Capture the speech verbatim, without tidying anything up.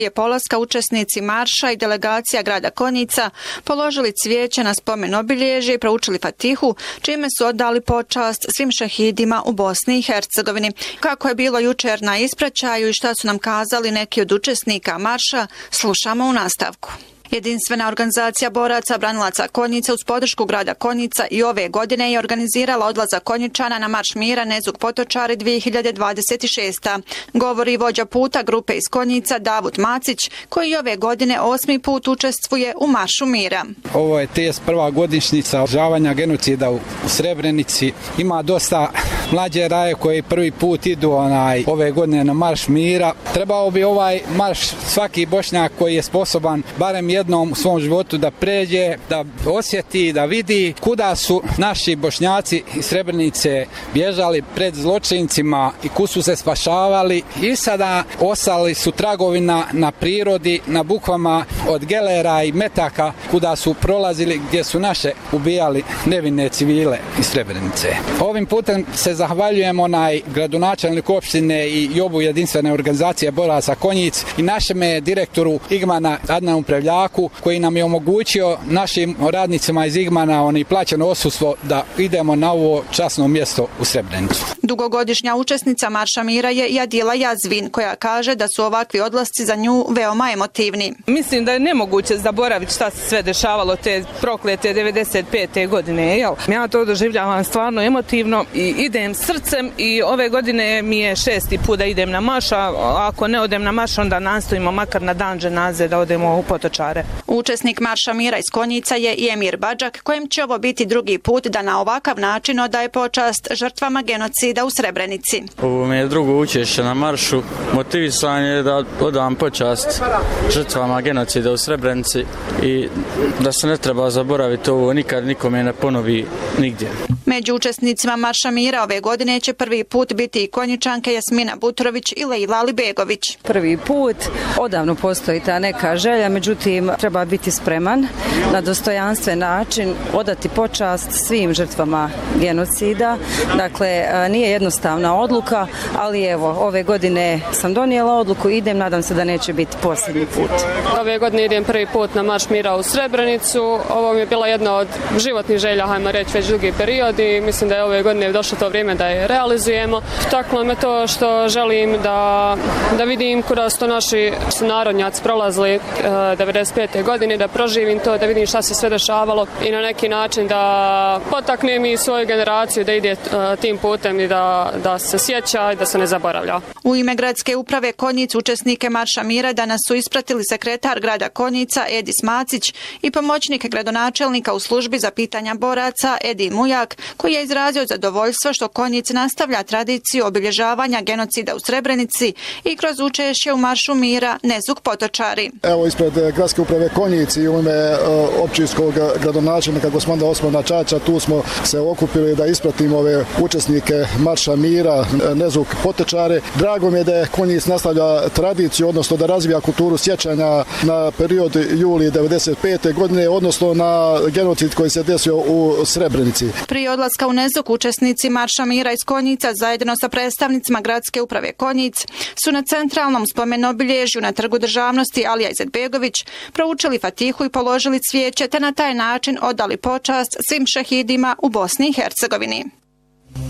je polaska učesnici marša i delegacija grada Konjica položili cvijeće na spomen obilježje i proučili Fatihu, čime su odali počast svim šehidima u Bosni i Hercegovini. Kako je bilo jučer na ispraćaju i šta su nam kazali neki od učesnika marša, slušamo u nastavku. Jedinstvena organizacija boraca branilaca Konjica uz podršku grada Konjica i ove godine je organizirala odlazak Konjičana na Marš mira Nezuk Potočari dvije hiljade dvadeset šeste. Govori vođa puta grupe iz Konjica Davut Macić, koji ove godine osmi put učestvuje u Maršu mira. Ovo je trideset prva godišnjica održavanja genocida u Srebrenici. Ima dosta mlađe raje koji prvi put idu onaj ove godine na Marš mira. Trebao bi ovaj marš svaki Bošnjak koji je sposoban barem jednom u svom životu da pređe, da osjeti, da vidi kuda su naši Bošnjaci iz Srebrenice bježali pred zločincima i kud su se spašavali i sada ostali su tragovi na, na prirodi, na bukvama od gelera i metaka kuda su prolazili gdje su naše ubijali nevine civile iz Srebrenice. Ovim putem se zahvaljujem onaj gradonačelniku opštine i Jobu jedinstvene organizacije boraca Konjic i našem direktoru Igmana Adnanu Prevljaku koji nam je omogućio našim radnicima iz Igmana oni plaćeno odsustvo da idemo na ovo časno mjesto u Srebrenicu. Dugogodišnja učesnica Marša mira je i Adila Jazvin, koja kaže da su ovakvi odlasci za nju veoma emotivni. Mislim da je nemoguće zaboraviti šta se sve dešavalo te proklete devedeset pete godine. Jel? Ja to doživljavam stvarno emotivno i idem srcem i ove godine mi je šesti put da idem na marš, a ako ne odem na marš onda nastojimo makar na dan dženaze da odemo u Potočare. Učesnik Marša mira iz Konjica je i Emir Badžak, kojem će ovo biti drugi put da na ovakav način odaje počast žrtvama genocida u Srebrenici. Ovo mi je drugo učešće na maršu. Motivisan je da odam počast žrtvama genocida u Srebrenici i da se ne treba zaboraviti ovo, nikad nikome ne ponovi nigdje. Među učesnicima Marša mira ove godine će prvi put biti i Konjičanke Jasmina Butrović i Lejla Alibegović. Prvi put, odavno postoji ta neka želja, međutim treba biti spreman na dostojanstven način odati počast svim žrtvama genocida. Dakle, nije jednostavna odluka, ali evo, ove godine sam donijela odluku i idem, nadam se da neće biti posljednji put. Ove godine idem prvi put na Marš mira u Srebrenicu. Ovo mi je bila jedna od životnih želja, hajmo reći, već dugi period i mislim da je ove godine došlo to vrijeme da je realizujemo. Taklo me to što želim da, da vidim kuda su to naši sunarodnjaci prolazili devedeset pete godine, da proživim to, da vidim šta se sve dešavalo i na neki način da potaknem i svoju generaciju da ide tim putem i da, da se sjeća i da se ne zaboravlja. U ime gradske uprave Konjic učesnike Marša mira danas su ispratili sekretar grada Konjica Edis Macić i pomoćnik gradonačelnika u službi za pitanja boraca Edi Mujak, koji je izrazio zadovoljstvo što Konjic nastavlja tradiciju obilježavanja genocida u Srebrenici i kroz učešće u Maršu mira Nezuk Potočari. Evo ispred gradske uprave Konjic i u ime općinskog gradonačelnika gospodina Osmana Čača tu smo se okupili da ispratimo ove učesnike Marša mira Nezuk Potočare. Drago mi je da je Konjic nastavlja tradiciju, odnosno da razvija kulturu sjećanja na period juli devedeset pete godine, odnosno na genocid koji se desio u Srebrenici. Prije odlaska u Nezuk učesnici Marša mira iz Konjica zajedno sa predstavnicima gradske uprave Konjic su na centralnom spomenobilježju na Trgu državnosti Alija Izetbegović proučili Fatihu i položili cvijeće te na taj način odali počast svim šehidima u Bosni i Hercegovini.